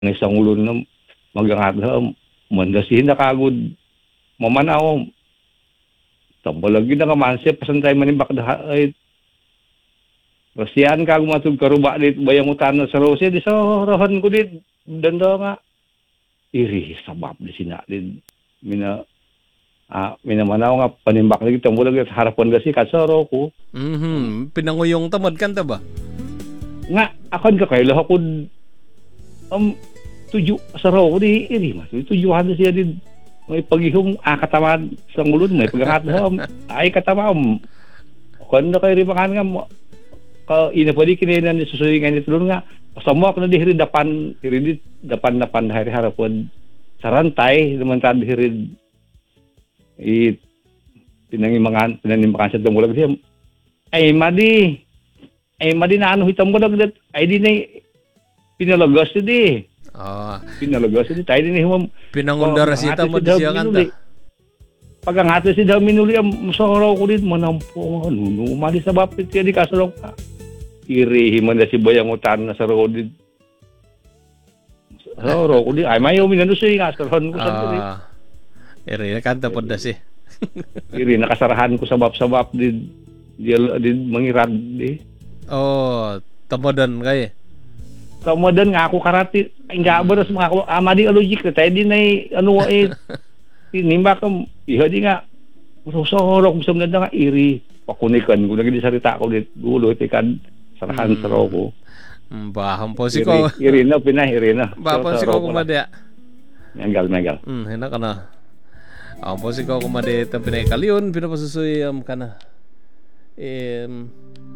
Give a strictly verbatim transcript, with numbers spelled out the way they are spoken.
ng isang ulo na magangat mandasihin na kagod mamanaw tambalagi na kamansi pasantay manimbak da ay Rasian kag matug karuba dit bayang utana sa Rose di sa rohan ko dit danda nga iri sabab di sina din mina ah mina manaw nga panimbak lagi tambulag sa harapan gasi kasaro ko Mhm, pinanguyong tamad kanta ba? nga akon ka kay laha ko um tuju sa raw ko di iri mas tujuhan siya din may paghihom ah katamad sa ngulod may pagkakataon ay katamam kon na kay ribangan nga mo ka ina pwede kinainan ni susulingan ni tulong nga pasamok na dihiri dapan dihiri dapan dapan hari harapon sarantay naman ta dihiri i pinangimangan pinangimangan sa tumulag siya ay madi ay madi na ano hitam bulag dat ay di na pinalagas di Ah, pinalagas di tayo din himam pinangundara si tamad siya kanta. Pagangate si daw minuli ang masaraw ko din manampo ano no mali sa bapit kaya di kasalong ka irihi man na si bayang utan na sa rodid sa ro ko di ay mayo minano siya nga sa ron ko sa diri Ah, iri kanta pod da si. iri nakasarahan ko sa bap sa bap di di, di mangirad di Oh, tamadan kay. kamudan nga ako karati ay nga ba mga ako amadi logic na tayo din ay ano eh tinimba ka iha di nga sorok mo sa mga nga iri pakunikan ko lagi di sarita ko dit gulo itikan sarahan sa ko Mm, baham po si ko. iri na pinah iri na Baham si ko kumadya. mengal mengal Hmm, hina ka na. Ang po si ko kumadya ta pinay kalyon pinapasusoy am kana. Em